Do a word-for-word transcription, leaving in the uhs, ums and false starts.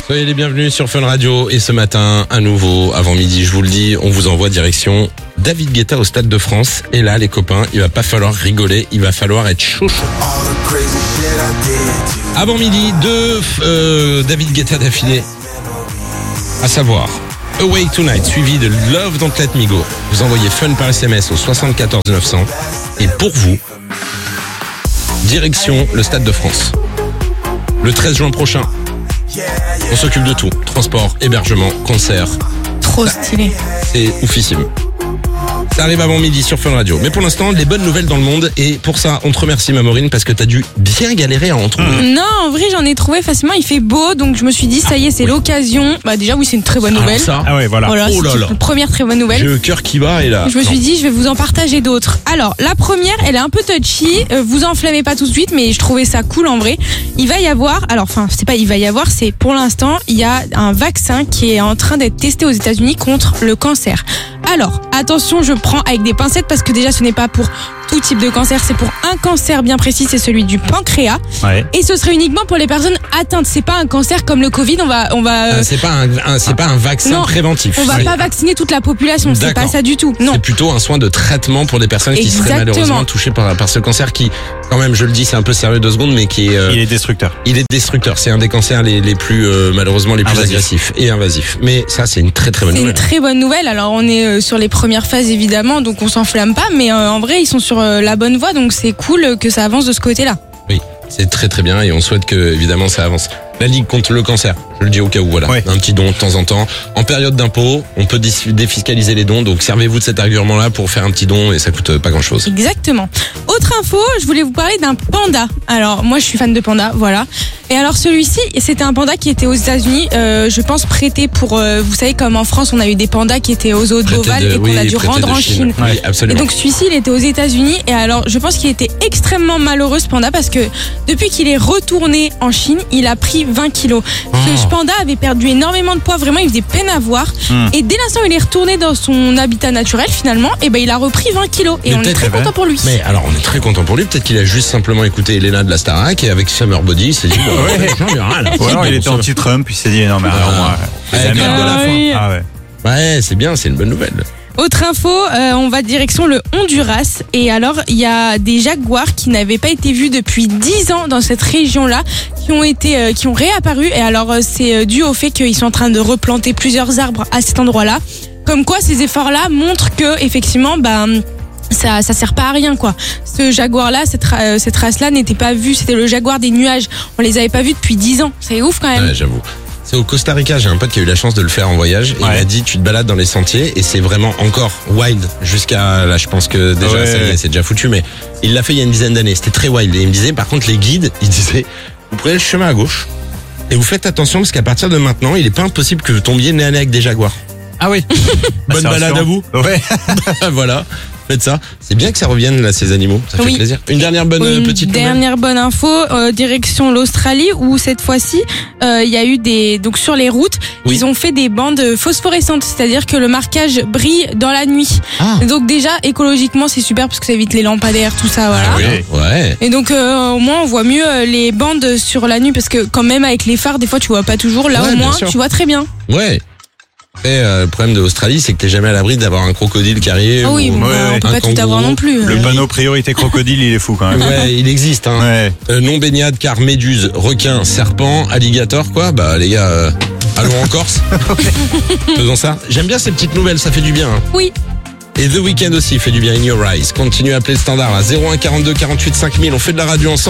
Soyez les bienvenus sur Fun Radio et ce matin, à nouveau, avant midi, je vous le dis, on vous envoie direction David Guetta au Stade de France. Et là, les copains, il va pas falloir rigoler, il va falloir être chaud chaud. Avant midi, deux euh, David Guetta d'affilée, à savoir Awake Tonight, suivi de Love Don't Let Me Go. Vous envoyez Fun par S M S au soixante-quatorze neuf cents. Et pour vous, direction le Stade de France. Le treize juin prochain. On s'occupe de tout. Transport, hébergement, concert. Trop stylé. C'est oufissime. Ça arrive avant midi sur Fun Radio. Mais pour l'instant, les bonnes nouvelles dans le monde. Et pour ça, on te remercie, Maureen, parce que t'as dû bien galérer à en trouver. Non, en vrai, j'en ai trouvé facilement. Il fait beau, donc je me suis dit, ça y est, c'est l'occasion. Bah déjà, oui, c'est une très bonne Alors nouvelle. ça, Ah ouais, voilà. Voilà, Oh là c'est là. une première très bonne j'ai nouvelle. le cœur qui bat et là. Je me suis non. dit, je vais vous en partager d'autres. Alors, la première, elle est un peu touchy. Euh, vous enflammez pas tout de suite, mais je trouvais ça cool en vrai. Il va y avoir, alors, enfin, c'est pas il va y avoir, c'est pour l'instant, il y a un vaccin qui est en train d'être testé aux États-Unis contre le cancer. Alors, attention, je prends avec des pincettes parce que déjà, ce n'est pas pour tout type de cancer, c'est pour un cancer bien précis, c'est celui du pancréas. Ouais. Et ce serait uniquement pour les personnes atteintes. C'est pas un cancer comme le Covid. On va, on va, Ah, c'est pas un, un- c'est pas un vaccin non, préventif. on va C'est- pas vacciner toute la population. C'est D'accord. pas ça du tout. Non. C'est plutôt un soin de traitement pour des personnes qui seraient Exactement. malheureusement touchées par, par ce cancer qui, quand même, je le dis, c'est un peu sérieux deux secondes, mais qui est, euh, Il est destructeur. il est destructeur. C'est un des cancers les, les plus, euh, malheureusement, les plus Invasif. agressifs et invasifs. Mais ça, c'est une très très bonne C'est une nouvelle. très bonne nouvelle. Alors on est euh, sur les premières phases évidemment, donc on s'enflamme pas, mais euh, en vrai ils sont sur euh, la bonne voie, donc c'est cool euh, que ça avance de ce côté-là. Oui, c'est très très bien et on souhaite que, évidemment, ça avance. La Ligue contre le cancer, je le dis au cas où, voilà. Ouais. Un petit don de temps en temps. En période d'impôt, on peut dis- défiscaliser les dons, donc servez-vous de cet argument-là pour faire un petit don et ça coûte pas grand-chose. Exactement. Autre info, je voulais vous parler d'un panda. Alors moi je suis fan de panda, voilà. Et alors celui-ci, c'était un panda qui était aux États-Unis, euh, je pense prêté pour, euh, vous savez comme en France on a eu des pandas qui étaient aux zoo de Prêté Beauval de- et qu'on oui, a dû prêté rendre de en Chine. Oui, Et absolument. donc celui-ci, il était aux États-Unis et alors je pense qu'il était extrêmement malheureux ce panda parce que depuis qu'il est retourné en Chine, il a pris vingt kilos. Ce Oh. panda avait perdu énormément de poids, vraiment il faisait peine à voir. Hmm. Et dès l'instant où il est retourné dans son habitat naturel finalement, et ben il a repris vingt kilos et Mais on est peut-être, très eh ben, content pour lui. Mais alors, on est très content pour lui. Peut-être qu'il a juste simplement écouté Elena de la Starac et avec Summer Body, il s'est dit, bah, ouais, j'en ai rien à Ou alors foutre il de était mon anti-Trump, puis il s'est dit non mais alors moi. Ah, les avec amis, la de la Ah fin. oui. Ah ouais. Ouais, c'est bien, c'est une bonne nouvelle. Autre info, euh, on va direction le Honduras. Et alors, il y a des jaguars qui n'avaient pas été vus depuis dix ans dans cette région-là, qui ont été, euh, qui ont réapparu. Et alors, euh, c'est euh, dû au fait qu'ils sont en train de replanter plusieurs arbres à cet endroit-là. Comme quoi, ces efforts-là montrent que, effectivement, bah, ça, ça sert pas à rien, quoi. Ce jaguar-là, cette, ra- euh, cette race-là n'était pas vue. C'était le jaguar des nuages. On les avait pas vus depuis dix ans. C'est ouf, quand même. Ouais, j'avoue. C'est au Costa Rica, j'ai un pote qui a eu la chance de le faire en voyage. Et il Ouais. m'a dit, tu te balades dans les sentiers et c'est vraiment encore wild jusqu'à là. Je pense que déjà, Ouais. ça y est, c'est déjà foutu, mais il l'a fait il y a une dizaine d'années. C'était très wild. Et il me disait, par contre, les guides, ils disaient, vous prenez le chemin à gauche et vous faites attention parce qu'à partir de maintenant, il est pas impossible que vous tombiez nez à nez avec des jaguars. Ah oui. Bonne balade à vous. Ouais. Voilà. Faites ça. C'est bien que ça revienne là, ces animaux. Ça fait Oui. plaisir. Une dernière bonne euh, Une petite nouvelle. dernière bonne info, euh, direction l'Australie où cette fois-ci euh, il y a eu des donc sur les routes Oui. ils ont fait des bandes phosphorescentes, c'est-à-dire que le marquage brille dans la nuit. Ah. Et donc déjà écologiquement c'est super parce que ça évite les lampadaires tout ça voilà. Ah oui. Ouais. Et donc euh, au moins on voit mieux euh, les bandes sur la nuit parce que quand même avec les phares des fois tu vois pas toujours, là Ouais, au bien moins sûr. tu vois très bien. Ouais. Après, euh, le problème de l'Australie, c'est que t'es jamais à l'abri d'avoir un crocodile qui arrive. Ah oui, ou bon, ouais, bah, on ouais. peut un pas tout kangourou. avoir non plus. Le panneau priorité crocodile, il est fou quand même. Ouais, il existe. Hein. Ouais. Euh, non baignade car méduse, requin, serpent, alligator, quoi. Bah les gars, euh, allons en Corse. Faisons ça. J'aime bien ces petites nouvelles, ça fait du bien. Hein. Oui. Et The Weeknd aussi fait du bien. In Your Eyes. Continue à appeler le standard à zéro un quarante-deux quarante-huit cinq mille. On fait de la radio ensemble.